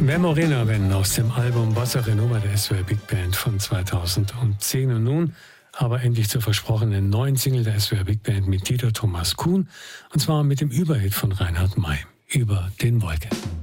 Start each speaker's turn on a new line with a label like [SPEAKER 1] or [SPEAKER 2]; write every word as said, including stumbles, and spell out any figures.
[SPEAKER 1] Wer Morena wenn aus dem Album Bossa Renova der S W R Big Band von zweitausendzehn. Und nun aber endlich zur versprochenen neuen Single der S W R Big Band mit Dieter Thomas Kuhn. Und zwar mit dem Überhit von Reinhard May, Über den Wolken.